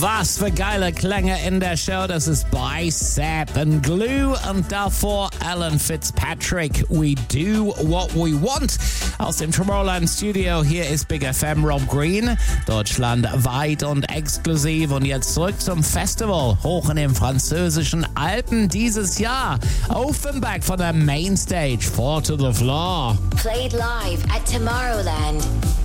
Was für geile Klänge in der Show. Das ist Bicep and Glue und davor Alan Fitzpatrick. We do what we want. Aus dem Tomorrowland Studio, hier ist Big FM Rob Green. Deutschland weit und exklusiv. Und jetzt zurück zum Festival. Hoch in den französischen Alpen dieses Jahr. Offenbach von der Mainstage. Four to the Floor. Played live at Tomorrowland.